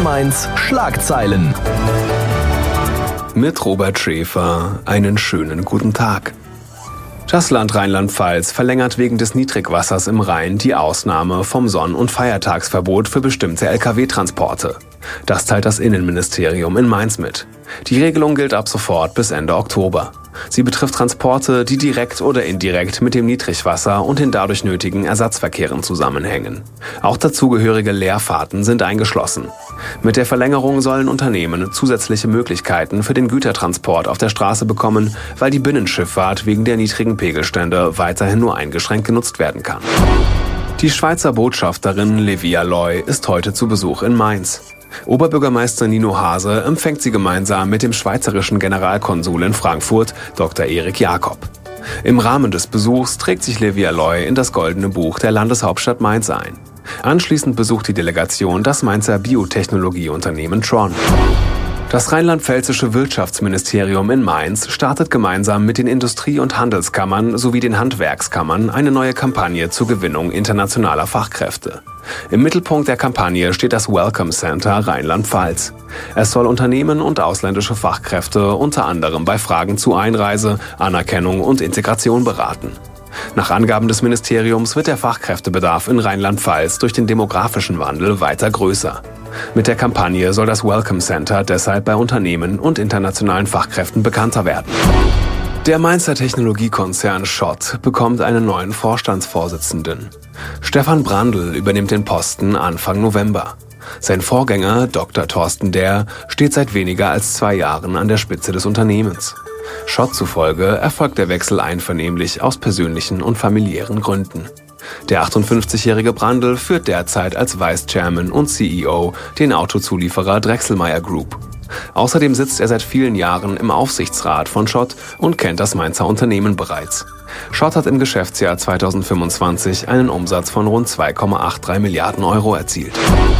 Mainz Schlagzeilen. Mit Robert Schäfer einen schönen guten Tag. Das Land Rheinland-Pfalz verlängert wegen des Niedrigwassers im Rhein die Ausnahme vom Sonn- und Feiertagsverbot für bestimmte Lkw-Transporte. Das teilt das Innenministerium in Mainz mit. Die Regelung gilt ab sofort bis Ende Oktober. Sie betrifft Transporte, die direkt oder indirekt mit dem Niedrigwasser und den dadurch nötigen Ersatzverkehren zusammenhängen. Auch dazugehörige Leerfahrten sind eingeschlossen. Mit der Verlängerung sollen Unternehmen zusätzliche Möglichkeiten für den Gütertransport auf der Straße bekommen, weil die Binnenschifffahrt wegen der niedrigen Pegelstände weiterhin nur eingeschränkt genutzt werden kann. Die Schweizer Botschafterin Levia Loy ist heute zu Besuch in Mainz. Oberbürgermeister Nino Hase empfängt sie gemeinsam mit dem schweizerischen Generalkonsul in Frankfurt, Dr. Erik Jakob. Im Rahmen des Besuchs trägt sich Levia Loy in das Goldene Buch der Landeshauptstadt Mainz ein. Anschließend besucht die Delegation das Mainzer Biotechnologieunternehmen Tron. Das rheinland-pfälzische Wirtschaftsministerium in Mainz startet gemeinsam mit den Industrie- und Handelskammern sowie den Handwerkskammern eine neue Kampagne zur Gewinnung internationaler Fachkräfte. Im Mittelpunkt der Kampagne steht das Welcome Center Rheinland-Pfalz. Es soll Unternehmen und ausländische Fachkräfte unter anderem bei Fragen zu Einreise, Anerkennung und Integration beraten. Nach Angaben des Ministeriums wird der Fachkräftebedarf in Rheinland-Pfalz durch den demografischen Wandel weiter größer. Mit der Kampagne soll das Welcome Center deshalb bei Unternehmen und internationalen Fachkräften bekannter werden. Der Mainzer Technologiekonzern Schott bekommt einen neuen Vorstandsvorsitzenden. Stefan Brandl übernimmt den Posten Anfang November. Sein Vorgänger, Dr. Thorsten Dehr, steht seit weniger als 2 Jahren an der Spitze des Unternehmens. Schott zufolge erfolgt der Wechsel einvernehmlich aus persönlichen und familiären Gründen. Der 58-jährige Brandl führt derzeit als Vice Chairman und CEO den Autozulieferer Drechselmeier Group. Außerdem sitzt er seit vielen Jahren im Aufsichtsrat von Schott und kennt das Mainzer Unternehmen bereits. Schott hat im Geschäftsjahr 2025 einen Umsatz von rund 2,83 Milliarden Euro erzielt.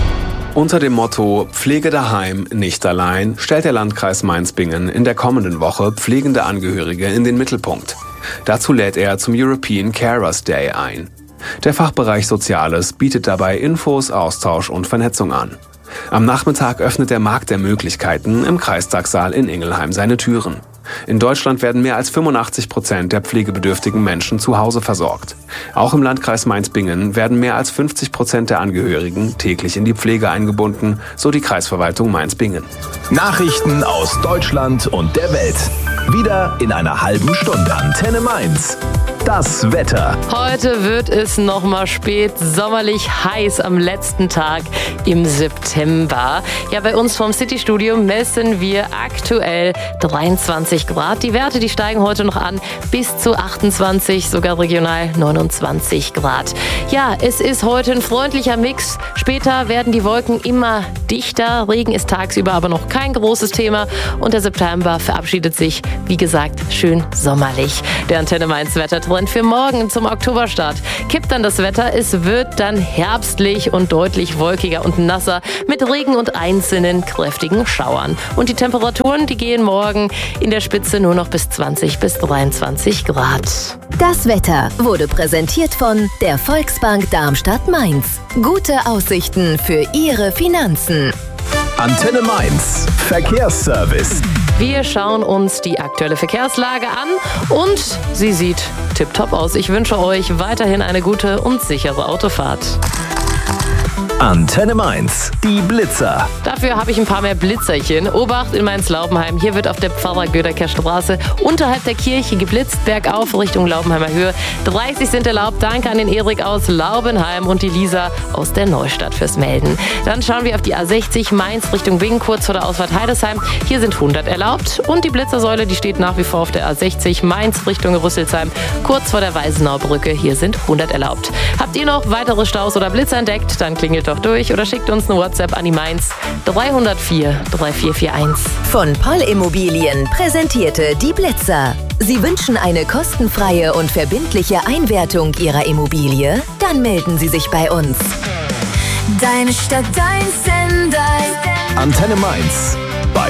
Unter dem Motto Pflege daheim, nicht allein stellt der Landkreis Mainz-Bingen in der kommenden Woche pflegende Angehörige in den Mittelpunkt. Dazu lädt er zum European Carers Day ein. Der Fachbereich Soziales bietet dabei Infos, Austausch und Vernetzung an. Am Nachmittag öffnet der Markt der Möglichkeiten im Kreistagssaal in Ingelheim seine Türen. In Deutschland werden mehr als 85% der pflegebedürftigen Menschen zu Hause versorgt. Auch im Landkreis Mainz-Bingen werden mehr als 50% der Angehörigen täglich in die Pflege eingebunden, so die Kreisverwaltung Mainz-Bingen. Nachrichten aus Deutschland und der Welt. Wieder in einer halben Stunde. Antenne Mainz. Das Wetter. Heute wird es nochmal spät sommerlich heiß am letzten Tag im September. Ja, bei uns vom City-Studio messen wir aktuell 23 Grad. Die Werte, die steigen heute noch an bis zu 28, sogar regional 29 Grad. Ja, es ist heute ein freundlicher Mix. Später werden die Wolken immer dichter. Regen ist tagsüber aber noch kein großes Thema. Und der September verabschiedet sich, wie gesagt, schön sommerlich. Der Antenne Mainz Wettertrend für morgen zum Oktoberstart. Kippt dann das Wetter, es wird dann herbstlich und deutlich wolkiger und nasser mit Regen und einzelnen kräftigen Schauern. Und die Temperaturen, die gehen morgen in der Spitze nur noch bis 20 bis 23 Grad. Das Wetter wurde präsentiert von der Volksbank Darmstadt-Mainz. Gute Aussichten für Ihre Finanzen. Antenne Mainz. Verkehrsservice. Wir schauen uns die aktuelle Verkehrslage an und sie sieht tipptopp aus. Ich wünsche euch weiterhin eine gute und sichere Autofahrt. Antenne Mainz, die Blitzer. Dafür habe ich ein paar mehr Blitzerchen. Obacht in Mainz-Laubenheim. Hier wird auf der Pfarrer-Gödecker Straße unterhalb der Kirche geblitzt, bergauf Richtung Laubenheimer Höhe. 30 sind erlaubt. Danke an den Erik aus Laubenheim und die Lisa aus der Neustadt fürs Melden. Dann schauen wir auf die A60 Mainz Richtung Bingen, kurz vor der Ausfahrt Heidesheim. Hier sind 100 erlaubt. Und die Blitzersäule, die steht nach wie vor auf der A60 Mainz Richtung Rüsselsheim, kurz vor der Weisenaubrücke. Hier sind 100 erlaubt. Habt ihr noch weitere Staus oder Blitzer entdeckt? Dann klingelt doch durch oder schickt uns eine WhatsApp an die Mainz 304 3441. Von Poll Immobilien präsentierte die Blitzer. Sie wünschen eine kostenfreie und verbindliche Einwertung Ihrer Immobilie? Dann melden Sie sich bei uns. Deine Stadt, dein Sender. Antenne Mainz.